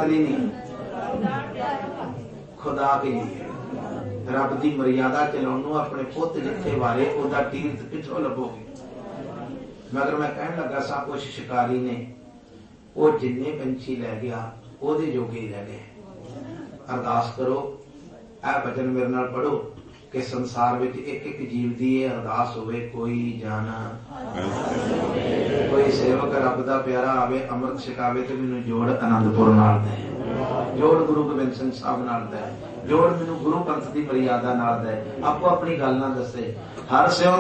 ਲਈ ਨਹੀਂ, खुदा के लिए। रब की मर्यादा चलाउण अपने पुत जिथे वारे ओदा तीर्थ किथों लभोगे। मगर मैं कहन लगा सा कुछ शिकारी ने वो जिन्ने पंछी लै गया ओदे जोगे ही रह गए। अरदास करो, ऐ वचन मेरे नाल पढ़ो कि संसार विच एक एक जीव की यह अरदास होवे, कोई जाना कोई सेवक रब दा प्यारा आवे, अमृत छकावे ते मैनूं जोड़ आनंदपुर नाल दे, जोड़ गुरु गोबिंद सिंह साहब नाल दे, जोड़ मैनूं गुरु पंथ की मर्यादा नाल दे। आपो अपनी गल ना दसे, हर सिओ